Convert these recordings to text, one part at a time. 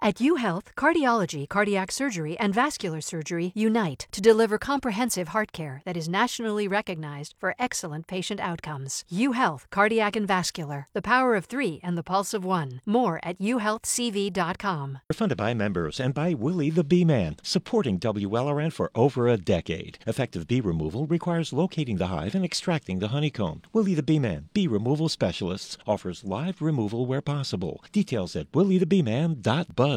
At UHealth, cardiology, cardiac surgery, and vascular surgery unite to deliver comprehensive heart care that is nationally recognized for excellent patient outcomes. UHealth, cardiac and vascular, the power of 3 and the pulse of 1. More at uhealthcv.com. Funded by members and by Willie the Bee Man, supporting WLRN for over a decade. Effective bee removal requires locating the hive and extracting the honeycomb. Willie the Bee Man, bee removal specialists, offers live removal where possible. Details at williethebeeman.buzz.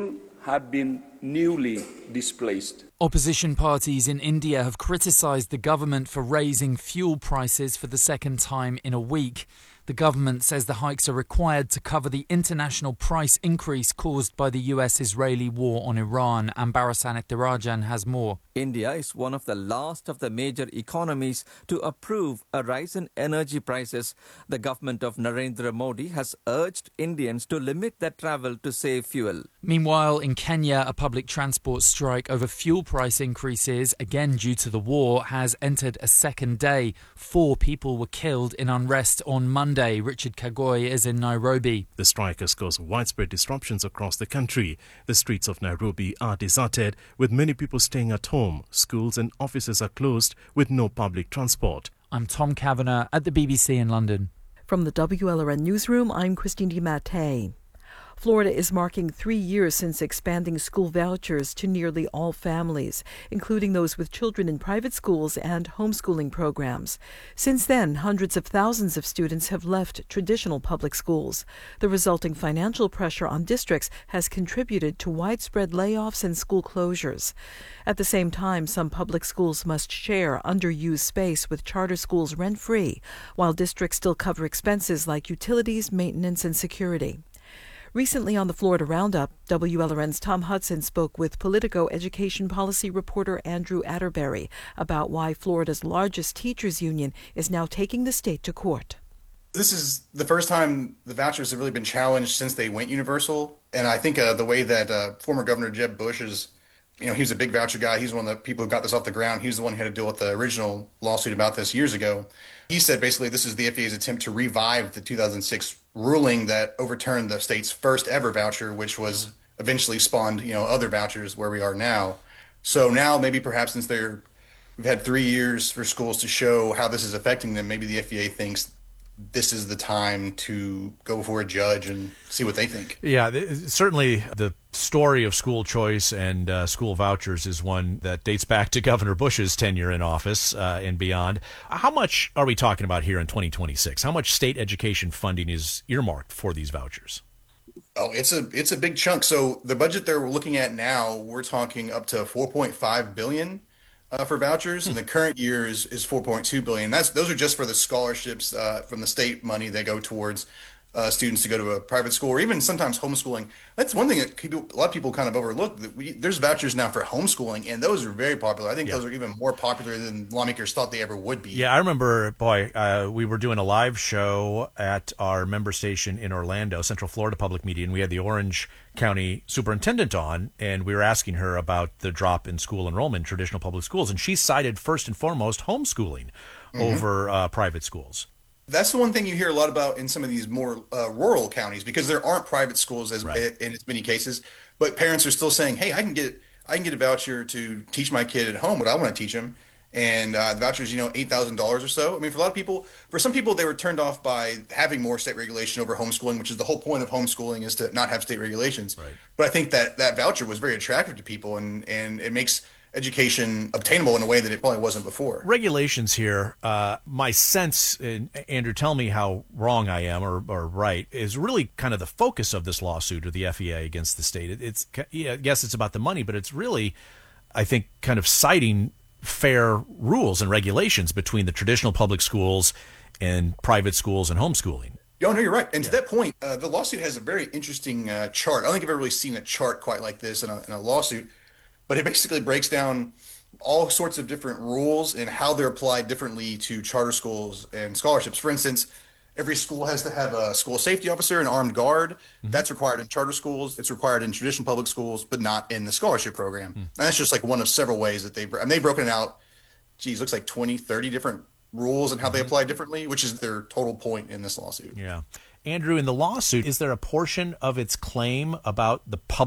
Have been newly displaced. Opposition parties in India have criticised the government for raising fuel prices for the second time in a week. The government says the hikes are required to cover the international price increase caused by the US-Israeli war on Iran. Ambarasan Dirajan has more. India is one of the last of the major economies to approve a rise in energy prices. The government of Narendra Modi has urged Indians to limit their travel to save fuel. Meanwhile, in Kenya, a public transport strike over fuel price increases, again due to the war, has entered a second day. 4 people were killed in unrest on Monday. Richard Kagoy is in Nairobi. The strike has caused widespread disruptions across the country. The streets of Nairobi are deserted, with many people staying at home. Schools and offices are closed, with no public transport. I'm Tom Kavanagh at the BBC in London. From the WLRN Newsroom, I'm Christine DiMattei. Florida is marking 3 years since expanding school vouchers to nearly all families, including those with children in private schools and homeschooling programs. Since then, hundreds of thousands of students have left traditional public schools. The resulting financial pressure on districts has contributed to widespread layoffs and school closures. At the same time, some public schools must share underused space with charter schools rent-free, while districts still cover expenses like utilities, maintenance, and security. Recently on the Florida Roundup, WLRN's Tom Hudson spoke with Politico education policy reporter Andrew Atterbury about why Florida's largest teachers union is now taking the state to court. This is the first time the vouchers have really been challenged since they went universal. And I think the way that former Governor Jeb Bush is, he was a big voucher guy. He's one of the people who got this off the ground. He's the one who had to deal with the original lawsuit about this years ago. He said basically this is the FDA's attempt to revive the 2006 ruling that overturned the state's first ever voucher, which was eventually spawned, other vouchers where we are now. So now maybe perhaps since we've had 3 years for schools to show how this is affecting them, maybe the FDA thinks this is the time to go before a judge and see what they think. Yeah, certainly the story of school choice and school vouchers is one that dates back to Governor Bush's tenure in office and beyond. How much are we talking about here in 2026? How much state education funding is earmarked for these vouchers? Oh, it's a big chunk. So the budget they're looking at now, we're talking up to $4.5 billion. For vouchers, and the current year is $4.2 billion. Those are just for the scholarships from the state money that go towards students to go to a private school or even sometimes homeschooling. That's one thing that a lot of people kind of overlook. There's vouchers now for homeschooling, and those are very popular. I think those are even more popular than lawmakers thought they ever would be. Yeah, I remember, we were doing a live show at our member station in Orlando, Central Florida Public Media, and we had the Orange County superintendent on, and we were asking her about the drop in school enrollment in traditional public schools, and she cited first and foremost homeschooling over private schools. That's the one thing you hear a lot about in some of these more rural counties, because there aren't private schools in as many cases, but parents are still saying, hey, I can get a voucher to teach my kid at home what I want to teach him. And the voucher's, $8,000 or so. I mean, for some people, they were turned off by having more state regulation over homeschooling, which is the whole point of homeschooling, is to not have state regulations. Right. But I think that voucher was very attractive to people, and it makes education obtainable in a way that it probably wasn't before. Regulations here, my sense, and Andrew, tell me how wrong I am or right, is really kind of the focus of this lawsuit of the FEA against the state. Yes, it's about the money, but it's really, I think, kind of citing fair rules and regulations between the traditional public schools and private schools and homeschooling. No, you're right. And to that point, the lawsuit has a very interesting chart. I don't think I've ever really seen a chart quite like this in a lawsuit, but it basically breaks down all sorts of different rules and how they're applied differently to charter schools and scholarships. For instance, every school has to have a school safety officer, an armed guard. That's required in charter schools. It's required in traditional public schools, but not in the scholarship program. And that's just like one of several ways that they've broken it out. Looks like 20, 30 different rules and how they apply differently, which is their total point in this lawsuit. Yeah. Andrew, in the lawsuit, is there a portion of its claim about the public